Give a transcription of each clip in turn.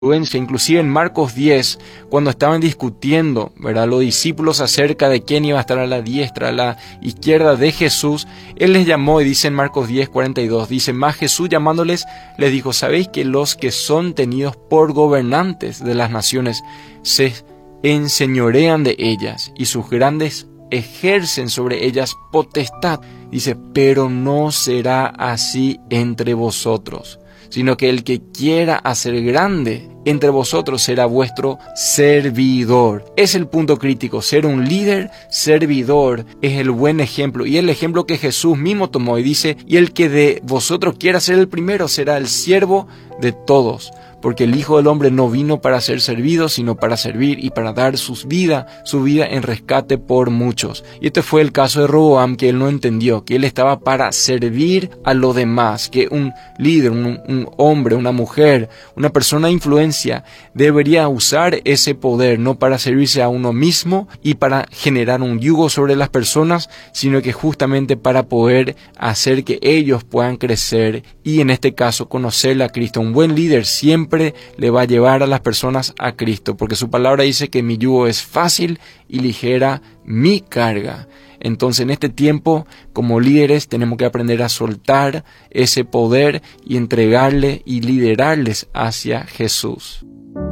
Inclusive en Marcos 10, cuando estaban discutiendo, ¿verdad?, los discípulos acerca de quién iba a estar a la diestra, a la izquierda de Jesús, Él les llamó, y dice en Marcos 10, 42, dice, más Jesús llamándoles, les dijo, ¿sabéis que los que son tenidos por gobernantes de las naciones se enseñorean de ellas, y sus grandes ejercen sobre ellas potestad? Dice, pero no será así entre vosotros, sino que el que quiera hacer grande entre vosotros será vuestro servidor. Es el punto crítico, ser un líder servidor es el buen ejemplo, y el ejemplo que Jesús mismo tomó, y dice, y el que de vosotros quiera ser el primero será el siervo de todos, porque el Hijo del Hombre no vino para ser servido, sino para servir y para dar su vida en rescate por muchos. Y este fue el caso de Roboam, que él no entendió, que él estaba para servir a los demás, que un líder, un hombre, una mujer, una persona de influencia debería usar ese poder, no para servirse a uno mismo y para generar un yugo sobre las personas, sino que justamente para poder hacer que ellos puedan crecer y en este caso conocerle a Cristo. Un buen líder siempre le va a llevar a las personas a Cristo, porque su palabra dice que mi yugo es fácil y ligera mi carga. Entonces en este tiempo, como líderes, tenemos que aprender a soltar ese poder y entregarle y liderarles hacia Jesús.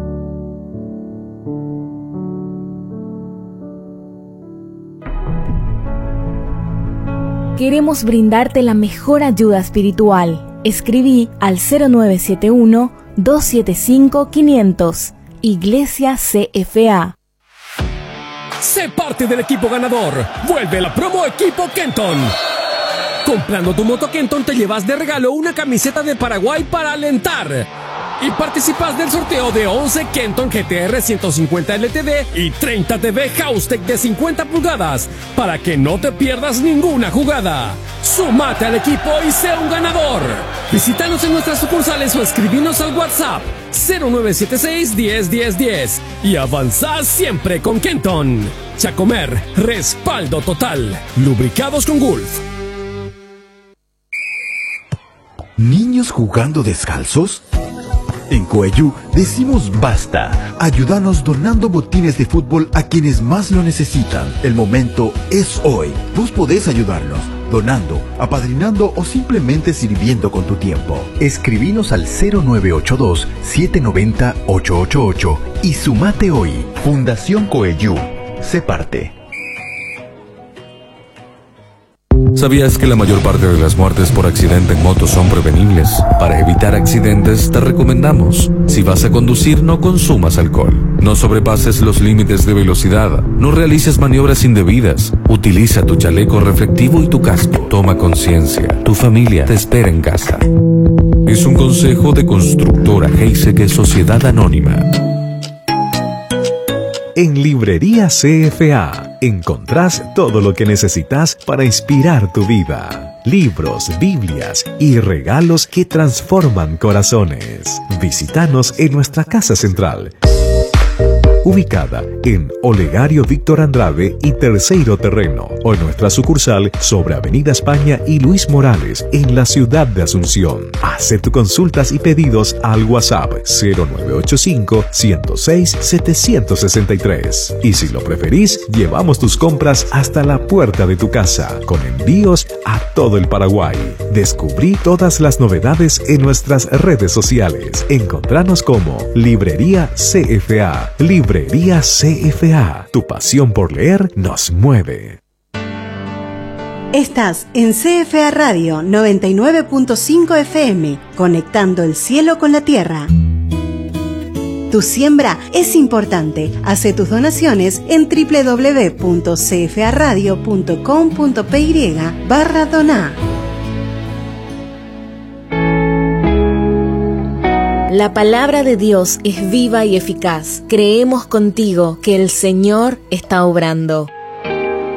Queremos brindarte la mejor ayuda espiritual. Escribí al 0971-275-500. Iglesia CFA. Sé parte del equipo ganador. Vuelve la promo Equipo Kenton. Comprando tu moto Kenton te llevas de regalo una camiseta de Paraguay para alentar. Y participas del sorteo de 11 Kenton GTR 150 LTD y 30 TV Houstek de 50 pulgadas para que no te pierdas ninguna jugada. Súmate al equipo y sé un ganador. Visítanos en nuestras sucursales o escribinos al WhatsApp 0976 10 10 10 y avanzá siempre con Kenton. Chacomer, respaldo total. Lubricados con Gulf. ¿Niños jugando descalzos? En Coeyú decimos basta. Ayúdanos donando botines de fútbol a quienes más lo necesitan. El momento es hoy. Vos podés ayudarnos donando, apadrinando o simplemente sirviendo con tu tiempo. Escribinos al 0982-790-888 y sumate hoy. Fundación Coeyú. Sé parte. ¿Sabías que la mayor parte de las muertes por accidente en moto son prevenibles? Para evitar accidentes te recomendamos: si vas a conducir, no consumas alcohol, no sobrepases los límites de velocidad, no realices maniobras indebidas, utiliza tu chaleco reflectivo y tu casco. Toma conciencia, tu familia te espera en casa. Es un consejo de Constructora Heiseke Sociedad Anónima. En Librería CFA encontrás todo lo que necesitas para inspirar tu vida. Libros, Biblias y regalos que transforman corazones. Visítanos en nuestra casa central, ubicada en Olegario Víctor Andrade y Terceiro Terreno, o en nuestra sucursal sobre Avenida España y Luis Morales en la ciudad de Asunción. Haz tus consultas y pedidos al WhatsApp 0985-106-763. Y si lo preferís, llevamos tus compras hasta la puerta de tu casa, con envíos a todo el Paraguay. Descubrí todas las novedades en nuestras redes sociales. Encontranos como Librería CFA. Librería CFA. Tu pasión por leer nos mueve. Estás en CFA Radio 99.5 FM, conectando el cielo con la tierra. Tu siembra es importante. Hace tus donaciones en www.cfaradio.com.py/donar. La palabra de Dios es viva y eficaz. Creemos contigo que el Señor está obrando.